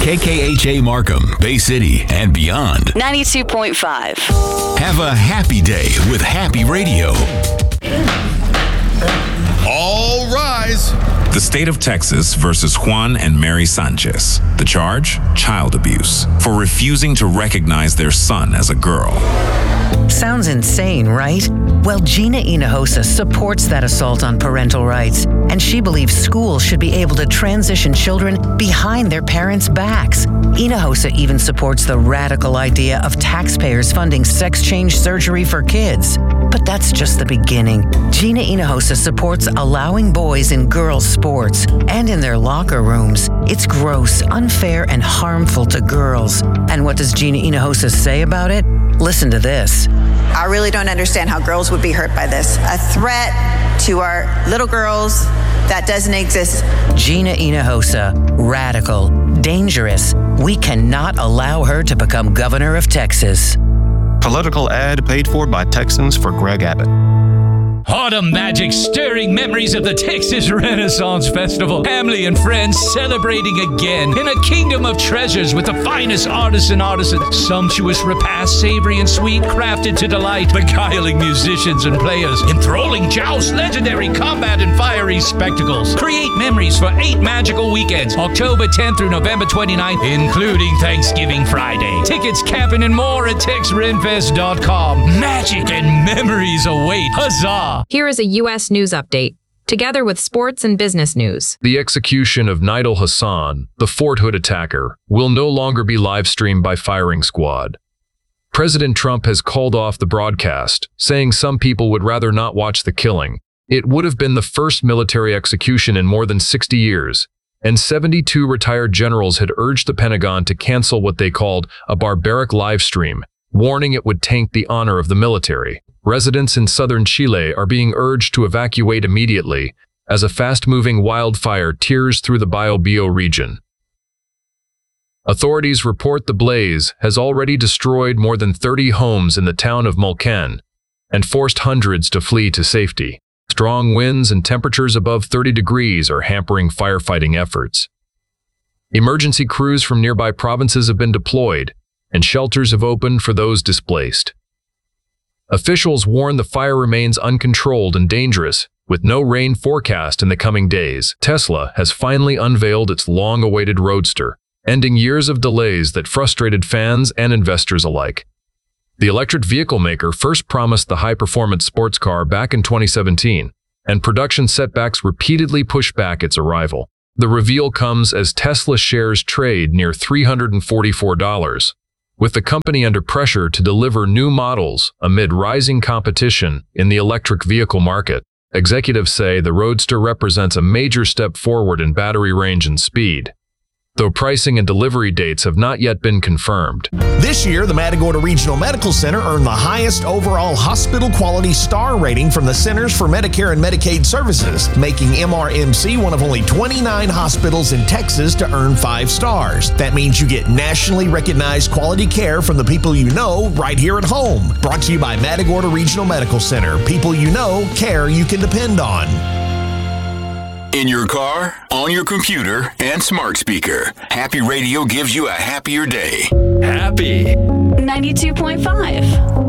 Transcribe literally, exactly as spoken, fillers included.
K K H A Markham, Bay City, and beyond. ninety-two point five. Have a happy day with Happy Radio. All rise. The state of Texas versus Juan and Mary Sanchez. The charge? Child abuse for refusing to recognize their son as a girl. Sounds insane, right? Well, Gina Hinojosa supports that assault on parental rights, and she believes schools should be able to transition children behind their parents' backs. Hinojosa even supports the radical idea of taxpayers funding sex change surgery for kids. But that's just the beginning. Gina Hinojosa supports allowing boys in girls' sports and in their locker rooms. It's gross, unfair, and harmful to girls. And what does Gina Hinojosa say about it? Listen to this. I really don't understand how girls would be hurt by this. A threat to our little girls that doesn't exist. Gina Hinojosa, radical, dangerous. We cannot allow her to become governor of Texas. Political ad paid for by Texans for Greg Abbott. Autumn magic, stirring memories of the Texas Renaissance Festival. Family and friends celebrating again in a kingdom of treasures with the finest artists and artisans. Sumptuous repasts, savory and sweet, crafted to delight. Beguiling musicians and players. Enthralling jousts, legendary combat, and fiery spectacles. Create memories for eight magical weekends, October tenth through November twenty-ninth, including Thanksgiving Friday. Tickets, camping, and more at tex renfest dot com. Magic and memories await. Huzzah! Here is a U S news update, together with sports and business news. The execution of Nidal Hasan, the Fort Hood attacker, will no longer be live-streamed by Firing Squad. President Trump has called off the broadcast, saying some people would rather not watch the killing. It would have been the first military execution in more than sixty years, and seventy-two retired generals had urged the Pentagon to cancel what they called a barbaric livestream, warning it would taint the honor of the military. Residents in southern Chile are being urged to evacuate immediately as a fast-moving wildfire tears through the Biobío region. Authorities report the blaze has already destroyed more than thirty homes in the town of Mulcan and forced hundreds to flee to safety. Strong winds and temperatures above thirty degrees are hampering firefighting efforts. Emergency crews from nearby provinces have been deployed, and shelters have opened for those displaced. Officials warn the fire remains uncontrolled and dangerous, with no rain forecast in the coming days. Tesla has finally unveiled its long-awaited Roadster, ending years of delays that frustrated fans and investors alike. The electric vehicle maker first promised the high-performance sports car back in twenty seventeen, and production setbacks repeatedly pushed back its arrival. The reveal comes as Tesla shares trade near three hundred forty-four dollars. With the company under pressure to deliver new models amid rising competition in the electric vehicle market. Executives say the Roadster represents a major step forward in battery range and speed, though pricing and delivery dates have not yet been confirmed. This year, the Matagorda Regional Medical Center earned the highest overall hospital quality star rating from the Centers for Medicare and Medicaid Services, making M R M C one of only twenty-nine hospitals in Texas to earn five stars. That means you get nationally recognized quality care from the people you know right here at home. Brought to you by Matagorda Regional Medical Center. People you know, care you can depend on. In your car, on your computer, and smart speaker, Happy Radio gives you a happier day. Happy. ninety-two point five.